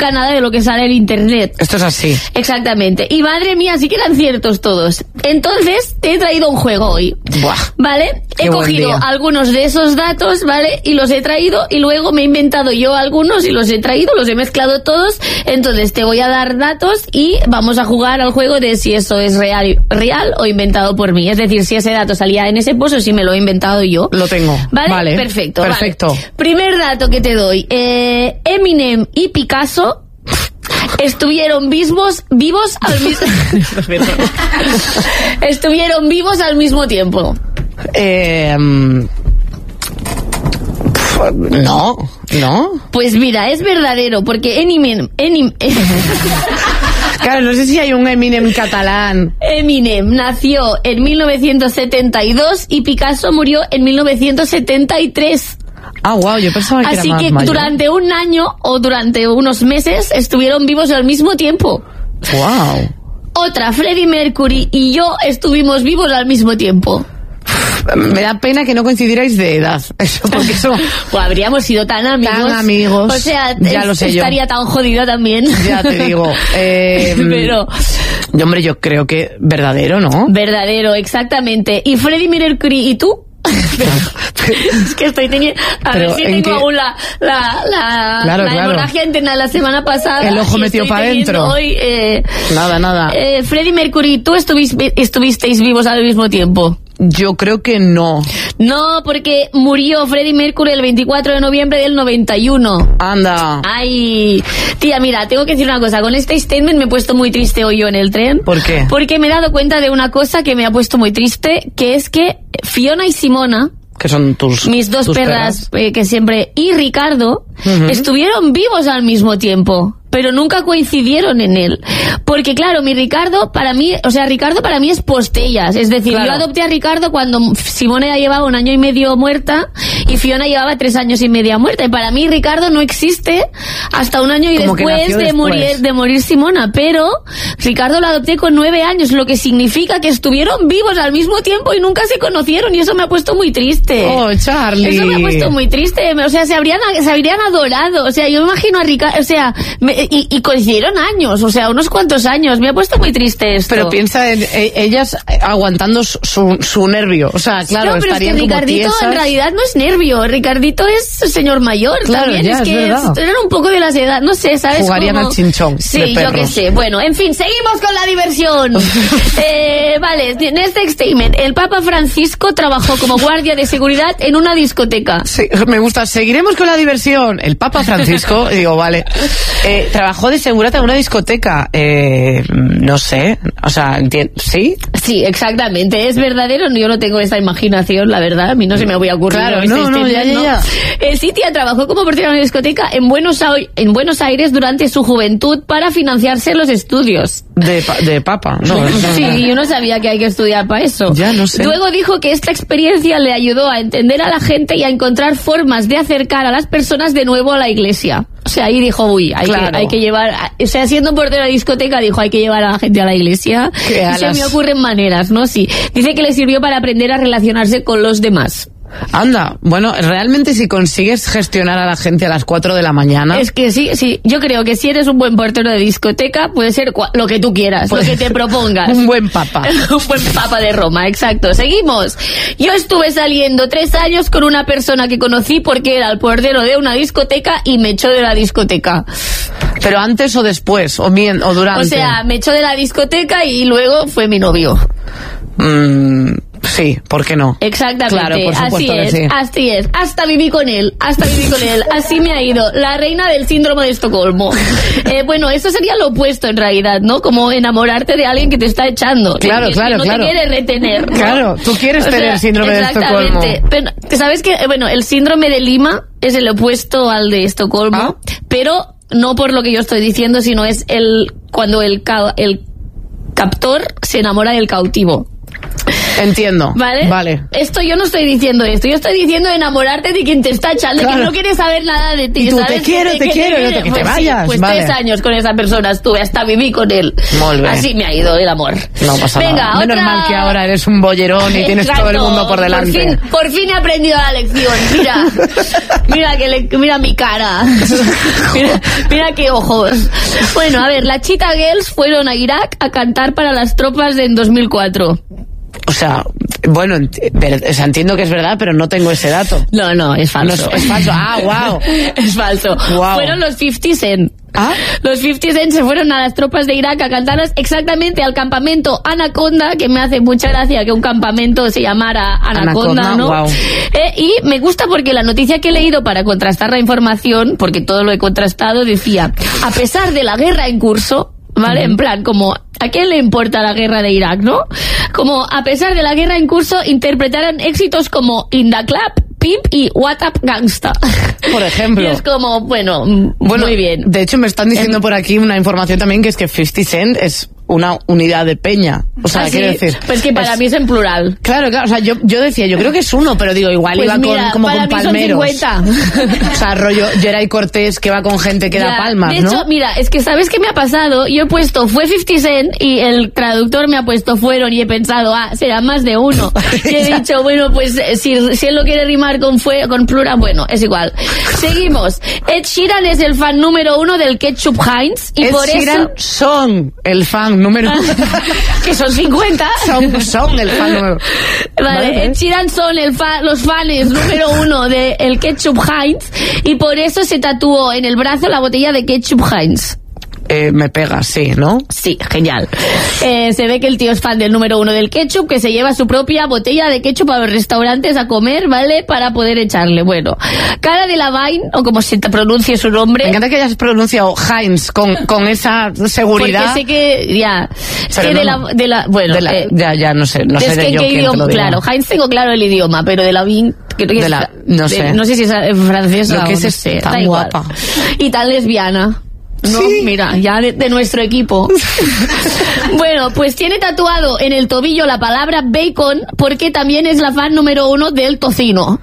nunca nada de lo que sale en internet. Esto es así. Exactamente. Y madre mía, sí que eran ciertos todos. Entonces, te he traído un juego hoy. Buah. ¿Vale? He cogido algunos de esos datos, ¿vale? Y los he traído y luego me he inventado yo algunos y los he traído, los he mezclado todos. Entonces, te voy a dar datos y vamos a jugar al juego de si eso es real o inventado por mí. Es decir, si ese dato salía en ese post o si me lo he inventado yo. Lo tengo. ¿Vale? Perfecto. Perfecto. Vale. Primer dato que te doy. Eminem y Picasso estuvieron vivos al mismo estuvieron vivos al mismo tiempo. No. Pues mira, es verdadero, porque Eminem Claro, no sé si hay un Eminem catalán. Eminem nació en 1972 y Picasso murió en 1973. Ah, wow, yo pensaba que así era más que mayor. durante un año o durante unos meses estuvieron vivos al mismo tiempo. Wow. Otra, Freddie Mercury y yo estuvimos vivos al mismo tiempo. Me da pena que no coincidierais de edad. Eso, porque eso... Pues habríamos sido tan amigos. O sea, ya lo sé estaría tan jodida también. Ya te digo. Pero... Hombre, yo creo que verdadero, ¿no? Verdadero, exactamente. ¿Y Freddie Mercury y tú? Es que estoy teniendo... A ver si tengo aún la hemorragia interna de la semana pasada. El ojo metido para adentro. Hoy, nada. Freddie Mercury y tú estuvisteis vivos al mismo tiempo. Yo creo que no. No, porque murió Freddie Mercury el 24 de noviembre del 91. Anda. Ay, tía, mira, tengo que decir una cosa. Con este statement me he puesto muy triste hoy yo en el tren. ¿Por qué? Porque me he dado cuenta de una cosa que me ha puesto muy triste, que es que Fiona y Simona, que son mis dos perras que siempre, y Ricardo, estuvieron vivos al mismo tiempo, pero nunca coincidieron en él. Porque claro, Ricardo para mí es postellas. Es decir, yo adopté a Ricardo cuando Simona ya llevaba 1 año y medio muerta y Fiona llevaba 3 años y medio muerta. Y para mí Ricardo no existe hasta 1 año y después de morir Simona. Pero Ricardo lo adopté con 9 años, lo que significa que estuvieron vivos al mismo tiempo y nunca se conocieron. Y eso me ha puesto muy triste. Oh, Charlie. Eso me ha puesto muy triste. O sea, se habrían adorado. O sea, yo me imagino a Ricardo, o sea, y coincidieron años, o sea, unos cuantos años. Me ha puesto muy triste esto. Pero piensa en ellas aguantando su nervio. O sea, claro, no, pero estarían es que Ricardito como tiesas. en realidad no es nervio. Ricardito es señor mayor. Claro, también. ya, es que eran un poco de las edades, no sé, ¿sabes? Jugarían al chinchón. Sí, yo qué sé. Bueno, en fin, seguimos con la diversión. Vale, en este statement, el Papa Francisco trabajó como guardia de seguridad en una discoteca. Sí, me gusta. Seguiremos con la diversión. El Papa Francisco, digo, vale. Trabajó de segurata en una discoteca. No sé. O sea, ¿sí? Sí, exactamente. ¿Es verdadero? Yo no tengo esta imaginación, la verdad. A mí no se me voy a ocurrir. Claro, ya. Sí, tía, trabajó como portera en una discoteca en Buenos Aires durante su juventud para financiarse los estudios. De Papa, ¿no? Sí, yo no sabía que hay que estudiar para eso. Ya, no sé. Luego dijo que esta experiencia le ayudó a entender a la gente y a encontrar formas de acercar a las personas de nuevo a la iglesia. O sea, ahí dijo, hay que llevar... O sea, siendo portero de discoteca, dijo, hay que llevar a la gente a la iglesia. Y se me ocurren maneras, ¿no? Sí. Dice que le sirvió para aprender a relacionarse con los demás. Anda, bueno, realmente si consigues gestionar a la gente a las 4 de la mañana... Es que sí, yo creo que si eres un buen portero de discoteca, puede ser lo que tú quieras, lo que te propongas. Un buen papa. Un buen papa de Roma, exacto. Seguimos. Yo estuve saliendo 3 años con una persona que conocí porque era el portero de una discoteca y me echó de la discoteca. ¿Pero antes o después? ¿O durante? O sea, me echó de la discoteca y luego fue mi novio. Sí, ¿por qué no? Exactamente, claro, por supuesto así es. Hasta viví con él. Así me ha ido. La reina del síndrome de Estocolmo. Bueno, eso sería lo opuesto en realidad, ¿no? Como enamorarte de alguien que te está echando. Claro, que no te quiere retener, ¿no? Claro, tú quieres tener síndrome de Estocolmo. Pero, ¿sabes qué? Bueno, el síndrome de Lima es el opuesto al de Estocolmo, pero no por lo que yo estoy diciendo, sino es cuando el captor se enamora del cautivo. Entiendo. ¿Vale? Esto yo no estoy diciendo esto. Yo estoy diciendo enamorarte de quien te está echando, de que no quiere saber nada de ti. Y tú, ¿sabes? te quiero, que te vayas. Sí, pues 3 años con esa persona estuve, hasta viví con él. Así me ha ido el amor. No pasa nada. Menos mal que ahora eres un bollerón y tienes todo el mundo por delante. Por fin he aprendido la lección. Mira mi cara. Mira qué ojos. Bueno, a ver, las Cheetah Girls fueron a Irak a cantar para las tropas en 2004. O sea, bueno, entiendo que es verdad, pero no tengo ese dato. No, es falso. No, es falso. Ah, wow. Es falso. Wow. Fueron los 50 Cent. ¿Ah? Los 50 Cent se fueron a las tropas de Irak a cantarlas exactamente al campamento Anaconda, que me hace mucha gracia que un campamento se llamara Anaconda, ¿no? Wow. Y me gusta porque la noticia que he leído para contrastar la información, porque todo lo he contrastado, decía, a pesar de la guerra en curso, ¿vale? En plan, como, ¿a quién le importa la guerra de Irak, no? Como, a pesar de la guerra en curso, interpretaran éxitos como In the Club, Pimp y What Up Gangsta. Por ejemplo. Y es como, bueno, muy bien. De hecho, me están diciendo por aquí una información también que es que 50 Cent es una unidad de peña. O sea, quiero decir... Pues que para mí es en plural. Claro, o sea, yo decía, yo creo que es uno, pero digo, igual pues iba mira, como para con mí palmeros. Son 50. O sea, rollo Geray Cortés que va con gente que da palmas, ¿no? De hecho, mira, es que ¿sabes qué me ha pasado? Yo he puesto, fue 50 Cent y el traductor me ha puesto fueron y he pensado, será más de uno. Y he dicho, bueno, pues si él lo quiere rimar con plural, bueno, es igual. Seguimos. Ed Sheeran es el fan número 1 del ketchup Heinz y Ed por Sheeran eso... son el fan número 1. Que son 50. Son el fan número 1. Vale, Ed Sheeran son los fans número 1 del ketchup Heinz y por eso se tatuó en el brazo la botella de ketchup Heinz. Me pega, sí, ¿no? Sí, genial. Se ve que el tío es fan del número 1 del ketchup, que se lleva su propia botella de ketchup a los restaurantes a comer, ¿vale? Para poder echarle. Bueno, Cara Delevingne, o como se te pronuncie su nombre. Me encanta que hayas pronunciado Heinz con esa seguridad. Porque sé que, ya. Es que bueno. Ya, no sé de yo quién te lo diga. Claro, Heinz tengo claro el idioma, pero Delevingne, no sé. No sé si es francesa lo que o no sé. Tan guapa. Y tan lesbiana. No, sí. Mira, ya de nuestro equipo. Bueno, pues tiene tatuado en el tobillo la palabra bacon porque también es la fan número 1 del tocino.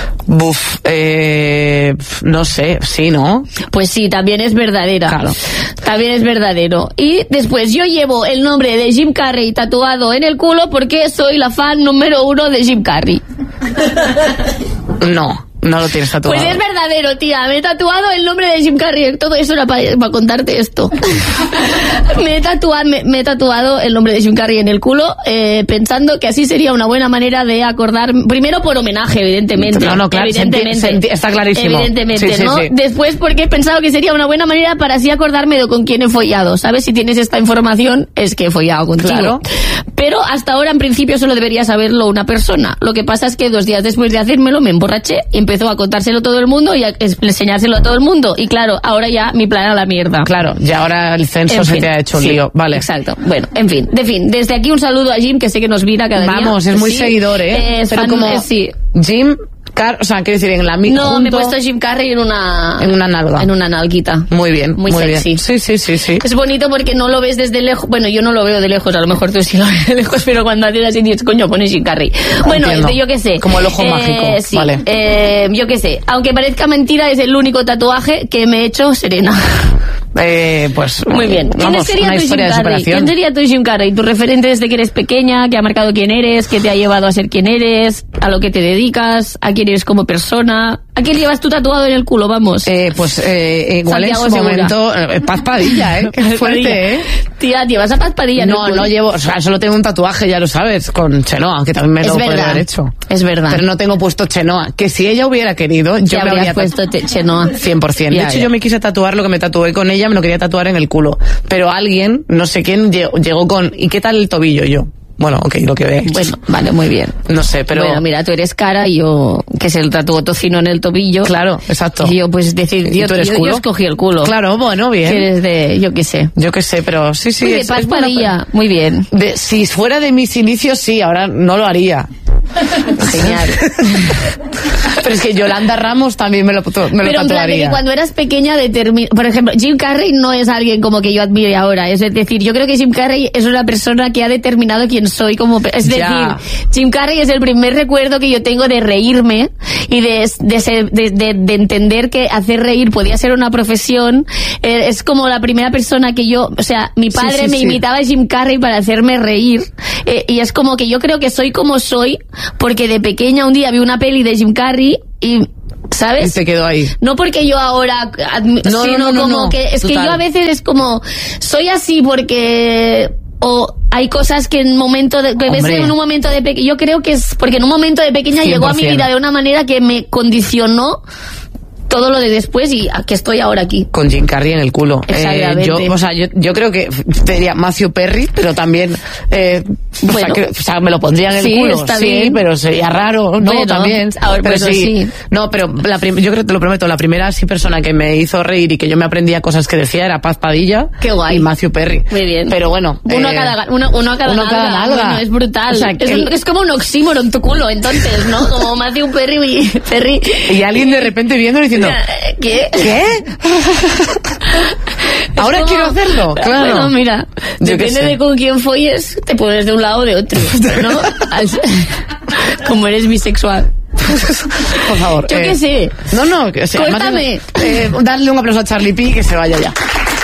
No sé, sí, ¿no? Pues sí, también es verdadera. Claro. También es verdadero. Y después yo llevo el nombre de Jim Carrey tatuado en el culo porque soy la fan número 1 de Jim Carrey. No lo tienes tatuado. Pues es verdadero, tía. Me he tatuado el nombre de Jim Carrey. Todo eso era para contarte esto. Me he tatuado el nombre de Jim Carrey en el culo, pensando que así sería una buena manera de acordar. Primero por homenaje, evidentemente. No, claro, evidentemente. Está clarísimo. Evidentemente, sí, ¿no? Sí. Después porque he pensado que sería una buena manera para así acordarme de con quién he follado. ¿Sabes? Si tienes esta información, es que he follado contigo. Claro. Pero hasta ahora, en principio, solo debería saberlo una persona. Lo que pasa es que 2 días después de hacérmelo, me emborraché y empezó a contárselo a todo el mundo y a enseñárselo a todo el mundo. Y claro, ahora ya mi plan a la mierda. Claro, ya ahora el censo se te ha hecho un lío. Vale. Exacto. Bueno, en fin. Desde aquí un saludo a Jim, que sé que nos mira cada día. Vamos, es muy seguidor, ¿eh? Es pero fan, como sí. Jim... O sea, quiero decir, en la No, junto... me he puesto Jim Carrey en una nalga. En una nalguita. Muy bien. Muy sexy. Bien. Sí. Es bonito porque no lo ves desde lejos. Bueno, yo no lo veo de lejos, a lo mejor tú sí lo ves de lejos, pero cuando haces así dices, coño, pones Jim Carrey. Bueno, yo qué sé. Como el ojo mágico. Sí. Vale. Yo qué sé. Aunque parezca mentira, es el único tatuaje que me he hecho Serena. Pues muy bien. Vamos, ¿Quién sería tu Jim Carrey? Tu referente desde que eres pequeña, que ha marcado quién eres, que te ha llevado a ser quien eres, a lo que te dedicas, a quién eres como persona. ¿A quién llevas tú tatuado en el culo? Vamos. Igual Santiago en su momento Paz Padilla, qué fuerte, Tía, llevas a Paz Padilla. No llevo, o sea, solo tengo un tatuaje, ya lo sabes, con Chenoa, que también me lo podría haber hecho. Es verdad. Pero no tengo puesto Chenoa, que si ella hubiera querido, yo me habría puesto Chenoa. 100%. De hecho, yo me quise tatuar lo que me tatué con ella, me lo quería tatuar en el culo. Pero alguien, no sé quién, llegó con, ¿y qué tal el tobillo? Yo. Bueno, ok, lo que veáis. Bueno, vale, muy bien. No sé, pero... Bueno, mira, tú eres cara y yo, que se el tatuó tocino en el tobillo. Claro, exacto. Y yo, pues, yo escogí el culo. Claro, bueno, bien. Que eres de, yo qué sé, pero sí. Muy de Paz Padilla, muy bien. Si fuera de mis inicios, sí, ahora no lo haría. Genial. Pero es que Yolanda Ramos también me lo tatuaría. Pero en plan de que cuando eras pequeña por ejemplo, Jim Carrey no es alguien como que yo admire ahora. Es decir, yo creo que Jim Carrey es una persona que ha determinado quién soy como... Es decir, Jim Carrey es el primer recuerdo que yo tengo de reírme y de entender que hacer reír podía ser una profesión. Es como la primera persona que yo... O sea, mi padre me imitaba a Jim Carrey para hacerme reír. Y es como que yo creo que soy como soy porque de pequeña un día vi una peli de Jim Carrey y... ¿Sabes? Y te quedó ahí. No porque yo ahora... sino como que... Es total. Que yo a veces es como... Soy así porque... O hay cosas que en un momento de pequeña... Yo creo que es porque en un momento de pequeña 100%. Llegó a mi vida de una manera que me condicionó todo lo de después y aquí estoy ahora aquí. Con Jim Carrey en el culo. Exactamente. Yo creo que diría Matthew Perry, pero también bueno, me lo pondría en el culo. Está bien. Pero sería raro, ¿no? Bueno, también. Ahora, pero sí. No, pero yo creo que te lo prometo, la primera persona que me hizo reír y que yo me aprendía cosas que decía era Paz Padilla. Qué guay. Y Matthew Perry. Muy bien. Pero bueno. Uno a cada nalga. Bueno, es brutal. O sea, es como un oxímoron en tu culo, entonces, ¿no? Como Matthew Perry. Y alguien de repente viendo diciendo... ¿Qué? Ahora quiero hacerlo. Claro. Bueno, mira, depende de con quién folles, te pones de un lado o de otro, ¿no? Como eres bisexual. Por favor. Yo qué sé. No, Cuéntame. Darle un aplauso a Charlie P que se vaya ya.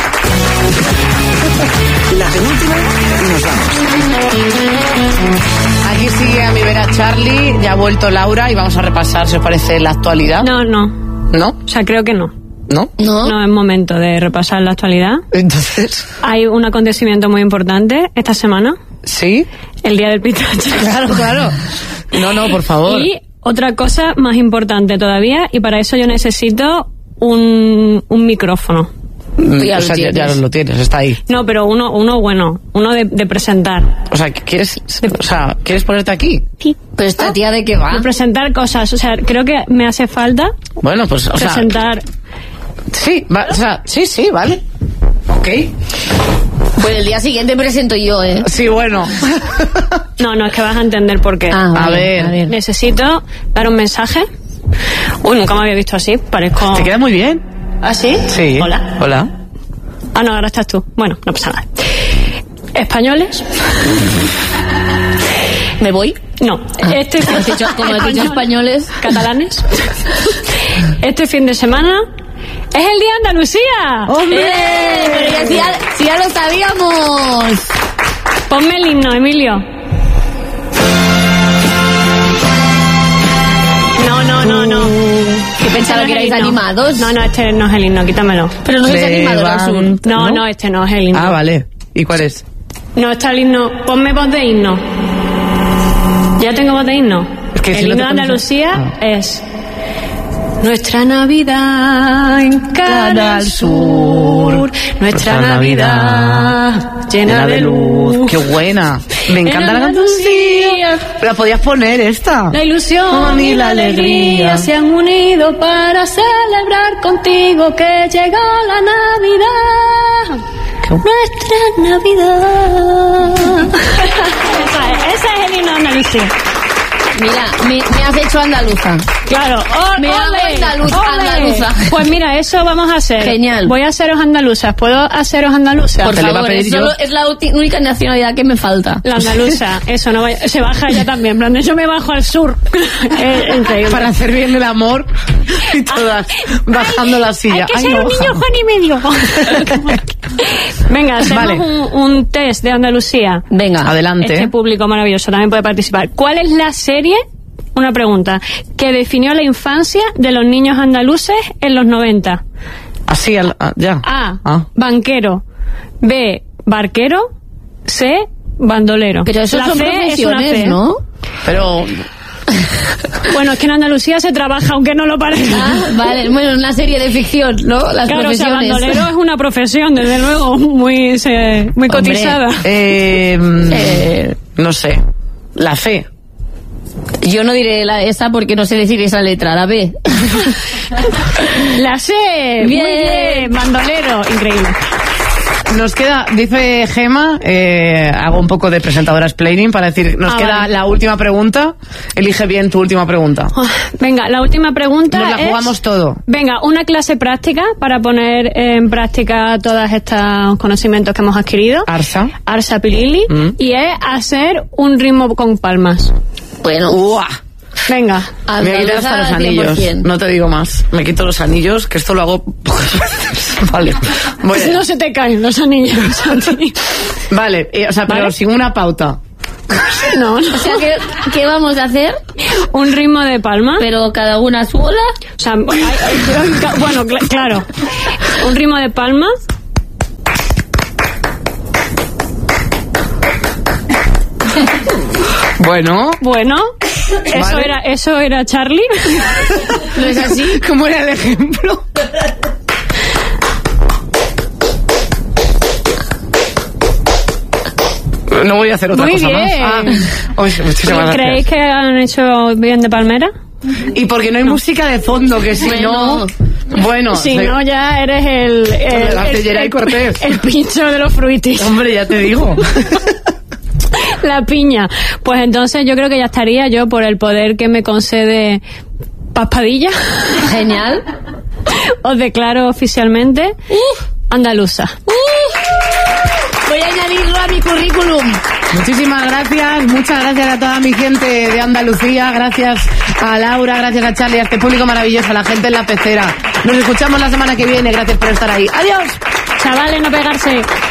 La penúltima, nos vamos. Aquí sigue a mi vera Charlie, ya ha vuelto Laura y vamos a repasar, si os parece, la actualidad. No. O sea, creo que no. ¿No? No es momento de repasar la actualidad. Entonces... Hay un acontecimiento muy importante esta semana. ¿Sí? El Día del Pistacho. Claro. No, por favor. Y otra cosa más importante todavía, y para eso yo necesito un micrófono. Ya lo tienes, está ahí. No, pero uno bueno, uno de presentar. O sea, ¿quieres ponerte aquí? Sí. Pero esta tía, ¿de qué va? De presentar cosas, o sea, creo que me hace falta. Bueno, pues, presentar. Sí, vale. Ok. Pues el día siguiente presento yo, ¿eh? Sí, bueno. No, es que vas a entender por qué. A ver. Necesito dar un mensaje. Uy, nunca me había visto así, parezco... ¿Te queda muy bien? ¿Ah, sí? Sí. Hola. Ah, no, ahora estás tú. Bueno, no pasa nada. Españoles. ¿Me voy? No. Como has dicho españoles. Catalanes. Este fin de semana es el Día de Andalucía. ¡Hombre! Pero ya lo sabíamos. Ponme el himno, Emilio. No. Que pensaba que erais animados. No, este no es el himno, quítamelo. Pero no es animador al sur. No, este no es el himno. Ah, vale. ¿Y cuál es? No, está el himno. Ponme voz de himno. Ya tengo voz de himno. Es que el himno de Andalucía es... Nuestra Navidad en Canal Sur, nuestra Navidad llena de luz. ¡Qué buena! Me encanta la canción. La podías poner esta. La ilusión y la alegría se han unido para celebrar contigo que llegó la Navidad. Nuestra Navidad. Ese es el himno de Andalucía. Mira, me has hecho andaluza. Claro, me hago andaluza. Pues mira, eso vamos a hacer. Genial. Voy a haceros andaluzas. ¿Puedo haceros andaluzas? Por favor, es la única nacionalidad que me falta. La andaluza, eso no vaya, se baja ella también. En plan, yo me bajo al sur. Increíble. Para hacer bien el amor y todas bajando la silla. Hay que ser un niño Juan y medio. Venga, hacemos un test de Andalucía. Venga, adelante. Este público maravilloso también puede participar. ¿Cuál es la serie? Una pregunta. ¿Que definió la infancia de los niños andaluces en los 90? Así, ya. A. Banquero. B. Barquero. C. Bandolero. Pero eso son profesiones, ¿no? Pero... Bueno, es que en Andalucía se trabaja, aunque no lo parezca. Vale, bueno, una serie de ficción, ¿no? Las claro, profesiones. O sea, bandolero es una profesión, desde luego, muy cotizada. No sé. La C. Yo no diré esa porque no sé decir esa letra, la B. La C. Bien. Muy bien, bandolero, increíble. nos queda, dice Gema, hago un poco de presentadora explaining para decir, nos queda vale. la última pregunta. Elige bien tu última pregunta. Venga, la última pregunta Nos la jugamos todo. Venga, una clase práctica para poner en práctica todos estos conocimientos que hemos adquirido. Arsa Pilili. Y es hacer un ritmo con palmas. Bueno. ¡Uah! Venga. Me voy a quitar hasta los anillos. 100%. No te digo más. Me quito los anillos, que esto lo hago pocas veces. Vale. Bueno. No se te caen los anillos a ti. Vale, o sea, pero sin una pauta. No. O sea, ¿qué vamos a hacer? Un ritmo de palma. Pero cada una sola. O sea, bueno, claro. Un ritmo de palma. Bueno. Eso era Charlie. ¿No es así? ¿Cómo era el ejemplo? No voy a hacer otra cosa más. ¿Creéis que han hecho bien de palmera? Y porque no hay música de fondo, que si no... Bueno, si no ya eres el pincho de los fruitis. Hombre, ya te digo. La piña. Pues entonces yo creo que ya estaría yo por el poder que me concede Paspadilla. Genial. Os declaro oficialmente andaluza. Voy a añadirlo a mi currículum. Muchísimas gracias, muchas gracias a toda mi gente de Andalucía, gracias a Laura, gracias a Charlie, a este público maravilloso, a la gente en la pecera. Nos escuchamos la semana que viene, gracias por estar ahí. ¡Adiós! Chavales, no pegarse.